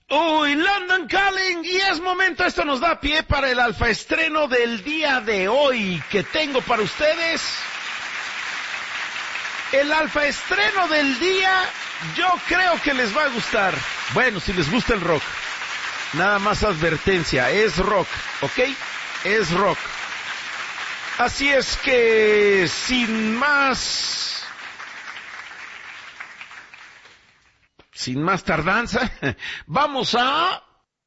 Uy, London Calling, y es momento, esto nos da pie para el alfa estreno del día de hoy que tengo para ustedes. El alfa estreno del día, yo creo que les va a gustar. Bueno, si les gusta el rock. Nada más advertencia, es rock, ¿ok? Es rock. Así es que, sin más tardanza, vamos a...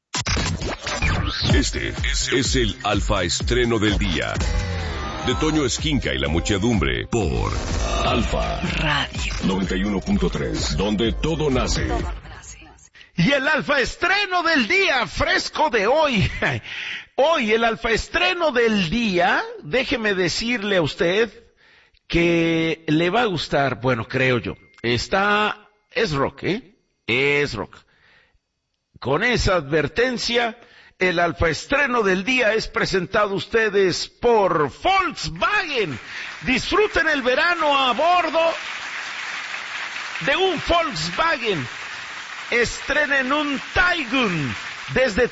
Este es el alfa estreno del día de Toño Esquinca y la muchedumbre por Alfa Radio 91.3, donde todo nace. Y el alfa estreno del día, fresco de hoy. Hoy el alfa estreno del día, déjeme decirle a usted que le va a gustar, bueno, creo yo. Es rock, es rock. Con esa advertencia, el alfa estreno del día es presentado a ustedes por Volkswagen. Disfruten el verano a bordo de un Volkswagen. Estrenen un Taygun desde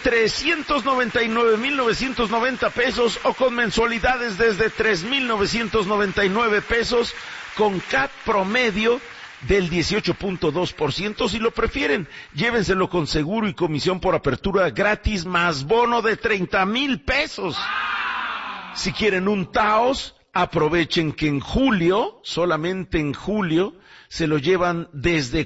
399,990 pesos o con mensualidades desde 3,999 pesos con CAT promedio del 18.2%. Si lo prefieren, llévenselo con seguro y comisión por apertura gratis más bono de 30,000 pesos. Si quieren un Taos, aprovechen que en julio, solamente en julio, se lo llevan desde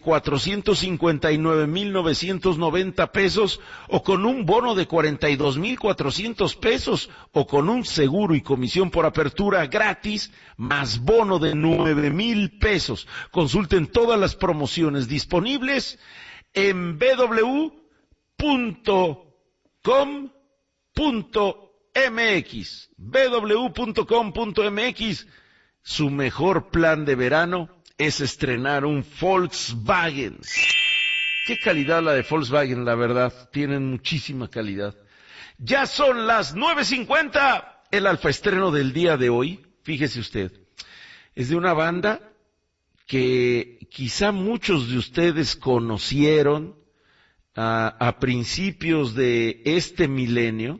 459,990 pesos o con un bono de 42,400 pesos o con un seguro y comisión por apertura gratis más bono de 9,000 pesos. Consulten todas las promociones disponibles en www.com.mx. www.com.mx. Su mejor plan de verano es estrenar un Volkswagen. Qué calidad la de Volkswagen, la verdad. Tienen muchísima calidad. Ya son las 9:50. El alfa estreno del día de hoy, fíjese usted, es de una banda que quizá muchos de ustedes conocieron a principios de este milenio,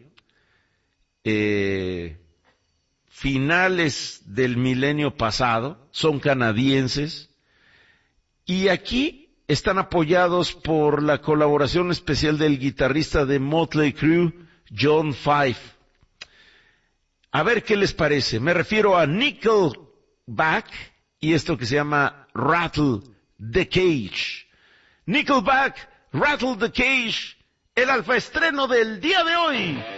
finales del milenio pasado. Son canadienses y aquí están apoyados por la colaboración especial del guitarrista de Motley Crue, John Five. A ver qué les parece. Me refiero a Nickelback y esto que se llama Rattle the Cage. Nickelback, Rattle the Cage, el alfa estreno del día de hoy.